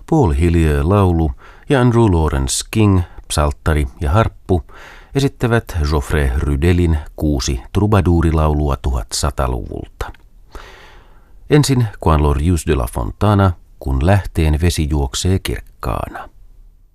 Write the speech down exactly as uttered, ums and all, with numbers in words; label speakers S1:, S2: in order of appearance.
S1: Paul Hillier-laulu ja Andrew Lawrence King, psalttari ja harppu, esittävät Geoffrey Rudelin kuusi trubaduurilaulua tuhatsataluvulta. Ensin Quand l'Orius de la Fontana, kun lähteen vesi juoksee kirkkaana.